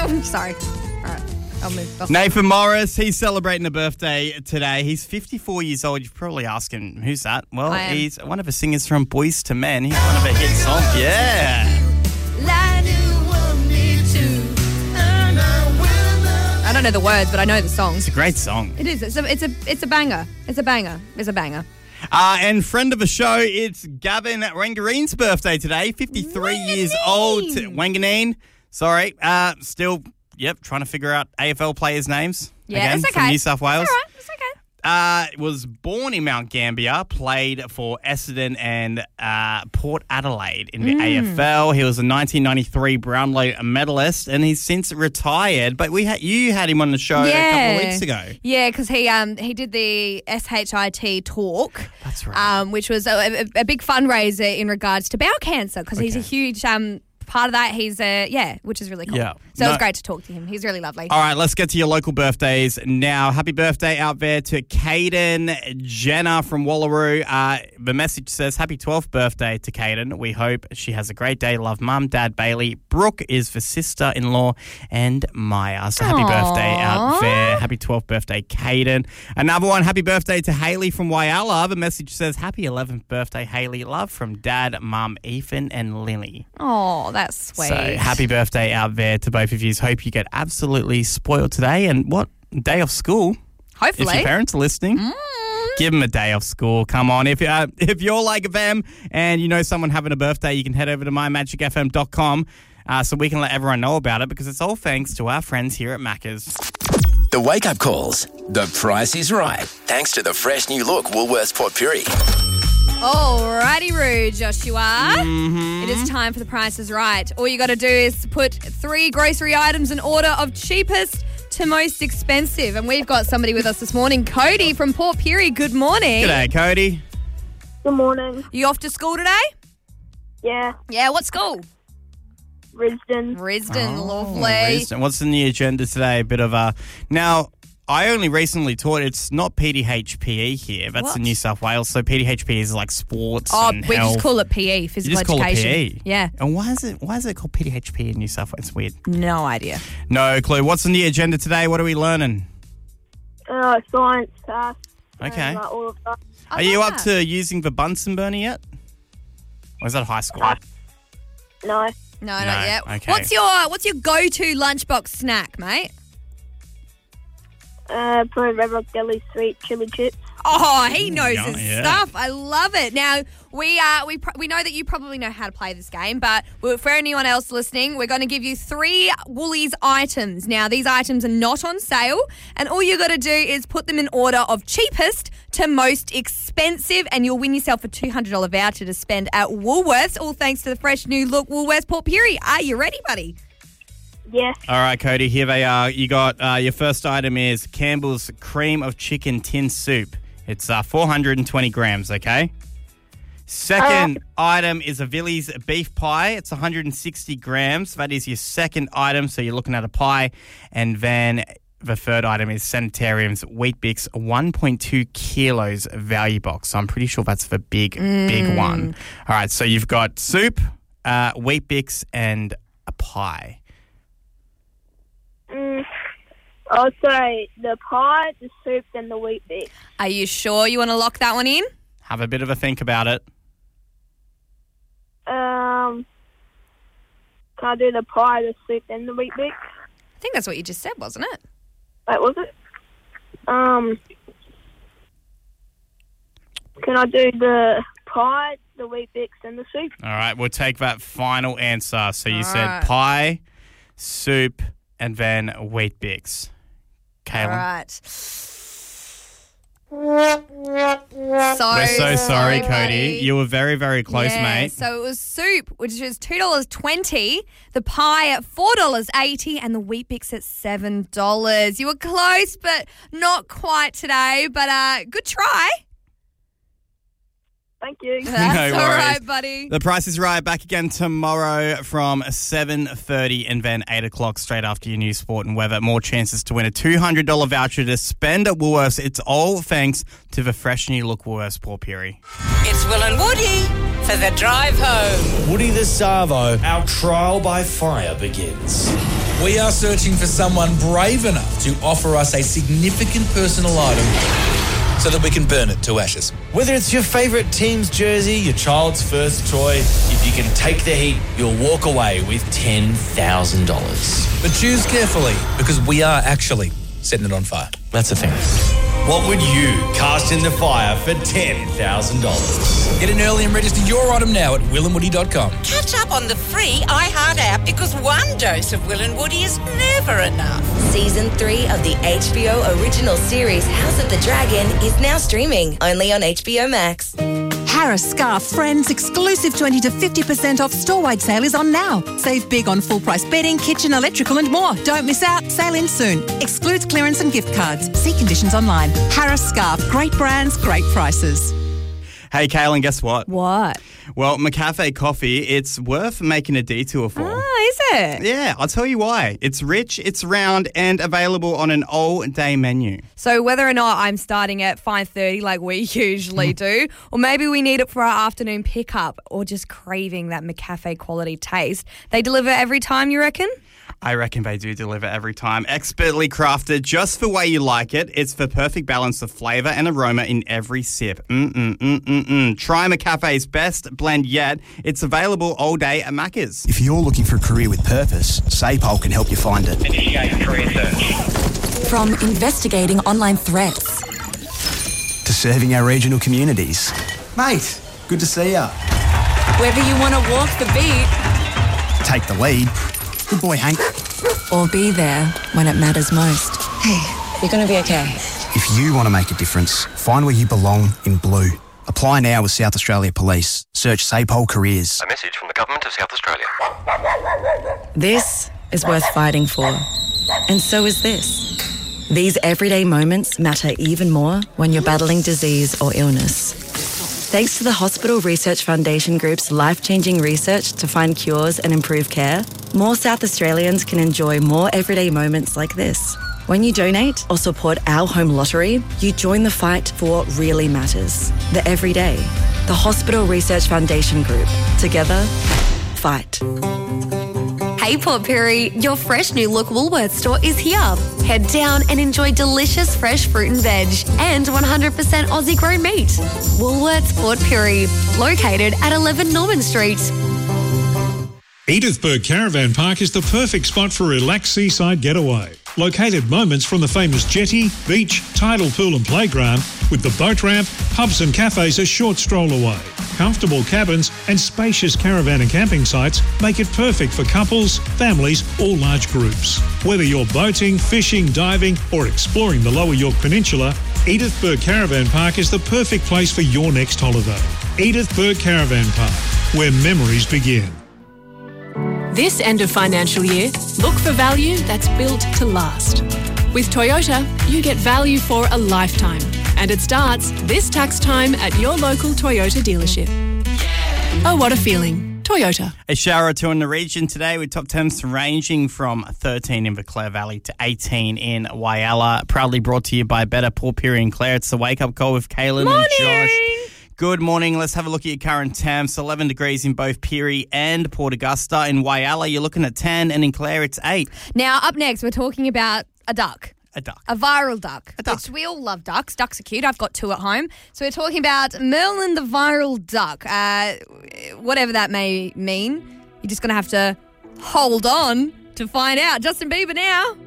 Sorry. All right. I'll move off. Nathan Morris, he's celebrating a birthday today. He's 54 years old. You're probably asking, who's that? Well, he's one of the singers from Boyz II Men. He's one of their hit songs. Yeah. I don't know the words, but I know the song. It's a great song. It is. It's a banger. It's a banger. It's a banger. And friend of the show, it's Gavin Wanganeen's birthday today. 53 years old. Wanganeen. Sorry. Still, trying to figure out AFL players' names. Yeah, again, it's okay. From New South Wales. It's all right. It's okay. Was born in Mount Gambier, played for Essendon and Port Adelaide in the AFL. He was a 1993 Brownlow medalist, and he's since retired. But you had him on the show a couple of weeks ago. Yeah, because he did the SHIT talk. That's right. Which was a big fundraiser in regards to bowel cancer, because he's a huge part of that. He's which is really cool. Yeah. So it was great to talk to him. He's really lovely. All right, let's get to your local birthdays now. Happy birthday out there to Caden Jenner from Wallaroo. The message says, happy 12th birthday to Caden. We hope she has a great day. Love Mum, Dad, Bailey. Brooke is for sister-in-law and Maya. So happy birthday out there. Happy 12th birthday, Caden. Another one, happy birthday to Hayley from Whyalla. The message says, happy 11th birthday, Hayley. Love from Dad, Mum, Ethan and Lily. Oh, that's sweet. So happy birthday out there to both of you. Hope you get absolutely spoiled today. And what? Day off school? Hopefully. If your parents are listening, give them a day off school. Come on. If you're like them and you know someone having a birthday, you can head over to mymagicfm.com so we can let everyone know about it, because it's all thanks to our friends here at Macca's. The wake-up calls. The price is right. Thanks to the fresh new look Woolworths Port Pirie. Alrighty, Roo, Joshua. It is time for The Price is Right. All you got to do is put 3 grocery items in order of cheapest to most expensive. And we've got somebody with us this morning, Cody from Port Pirie. Good morning. G'day, Cody. Good morning. You off to school today? Yeah. Yeah, what school? Risdon. Lovely. Risdon. What's in the agenda today? A bit of a... Now, I only recently taught it's not PDHPE here. That's in New South Wales. So PDHPE is like sports and we health. just call it PE, physical education. You just call it PE? Yeah. And why is it called PDHPE in New South Wales? It's weird. No idea. No clue. What's in the agenda today? What are we learning? Science, math. Okay. All of that. Are you up to using the Bunsen burner yet? Or is that high school? No. No, not yet. Okay. What's your go-to lunchbox snack, mate? Probably Red Rock Deli sweet chili chips. Oh, he knows his yeah. stuff. I love it. Now, we know that you probably know how to play this game, but for anyone else listening, we're going to give you 3 Woolies items. Now, these items are not on sale, and all you got to do is put them in order of cheapest to most expensive, and you'll win yourself a $200 voucher to spend at Woolworths, all thanks to the fresh new look Woolworths Port Pirie. Are you ready, buddy? Yes. All right, Cody, here they are. You got your first item is Campbell's Cream of Chicken Tin Soup. It's 420 grams, okay? Second item is a Villies Beef Pie. It's 160 grams. That is your second item, so you're looking at a pie. And then the third item is Sanitarium's Wheat Bix 1.2 kilos value box. So I'm pretty sure that's the big one. All right, so you've got soup, Wheat Bix, and a pie. I'll say the pie, the soup, and the Wheat Bix. Are you sure you want to lock that one in? Have a bit of a think about it. Can I do the pie, the soup, and the Wheat Bix? I think that's what you just said, wasn't it? Wait, was it? Can I do the pie, the Wheat Bix, and the soup? All right, we'll take that final answer. So you said right. pie, soup, and then Wheat Bix. Kayla? All right. We're so sorry, Cody. buddy. You were very, very close, Yeah, mate. So it was soup, which was $2.20, the pie at $4.80, and the Wheat Bix at $7. You were close, but not quite today. But good try. Thank you. That's No all worries. right, buddy. The Price is Right back again tomorrow from 7:30 and then 8 o'clock straight after your news, sport and weather. More chances to win a $200 voucher to spend at Woolworths. It's all thanks to the fresh new look Woolworths Port Pirie. It's Will and Woody for the drive home. Woody the Savo, our trial by fire begins. We are searching for someone brave enough to offer us a significant personal item so that we can burn it to ashes. Whether it's your favourite team's jersey, your child's first toy, if you can take the heat, you'll walk away with $10,000. But choose carefully, because we are actually setting it on fire. That's the thing. What would you cast in the fire for $10,000? Get in early and register your item now at willandwoody.com. Catch up on the free iHeart app because one dose of Will and Woody is never enough. Season 3 of the HBO original series House of the Dragon is now streaming only on HBO Max. Harris Scarf Friends exclusive 20 to 50% off store-wide sale is on now. Save big on full-price bedding, kitchen, electrical and more. Don't miss out. Sale ends soon. Excludes clearance and gift cards. See conditions online. Harris Scarf. Great brands, great prices. Hey, Kaylin, guess what? What? Well, McCafe Coffee, it's worth making a detour for. Is it? Yeah, I'll tell you why. It's rich, it's round, and available on an all-day menu. So whether or not I'm starting at 5:30 like we usually do, or maybe we need it for our afternoon pickup, or just craving that McCafe quality taste, they deliver every time, you reckon? I reckon they do deliver every time. Expertly crafted just for way you like it. It's for perfect balance of flavour and aroma in every sip. Try McCafe's best blend yet. It's available all day at Macca's. If you're looking for a career with purpose, SAPOL can help you find it. Initiate career search. From investigating online threats To serving our regional communities. Mate, good to see ya. whether you want to walk the beat Take the lead. Good boy, Hank. or be there when it matters most. Hey, you're going to be okay. If you want to make a difference, find where you belong in blue. Apply now with South Australia Police. Search SAPOL Careers. A message from the Government of South Australia. This is worth fighting for. And so is this. These everyday moments matter even more when you're battling disease or illness. Thanks to the Hospital Research Foundation Group's life-changing research to find cures and improve care, more South Australians can enjoy more everyday moments like this. When you donate or support our home lottery, you join the fight for what really matters, the everyday. The Hospital Research Foundation Group. Together, fight. Hey Port Pirie, your fresh new look Woolworths store is here. Head down and enjoy delicious fresh fruit and veg and 100% Aussie grown meat. Woolworths Port Pirie, located at 11 Norman Street. Edithburgh Caravan Park is the perfect spot for a relaxed seaside getaway. Located moments from the famous jetty, beach, tidal pool and playground, with the boat ramp, pubs and cafes a short stroll away. Comfortable cabins and spacious caravan and camping sites make it perfect for couples, families or large groups. Whether you're boating, fishing, diving or exploring the Lower York Peninsula, Edithburgh Caravan Park is the perfect place for your next holiday. Edithburgh Caravan Park, where memories begin. This end of financial year, look for value that's built to last. With Toyota, you get value for a lifetime. And it starts this tax time at your local Toyota dealership. Oh, what a feeling. Toyota. A shower or two in the region today with top temps ranging from 13 in the Clare Valley to 18 in Whyalla. Proudly brought to you by Better Port Pirie and Clare. It's the wake-up call with Kaylin and Josh. Good morning. Let's have a look at your current temps. 11 degrees in both Pirie and Port Augusta. In Whyalla, you're looking at 10, and in Clare, it's 8. Now, up next, we're talking about a duck. A duck. A viral duck. A duck. Which we all love ducks. Ducks are cute. I've got 2 at home. So we're talking about Merlin the viral duck. Whatever that may mean, you're just going to have to hold on to find out. Justin Bieber now.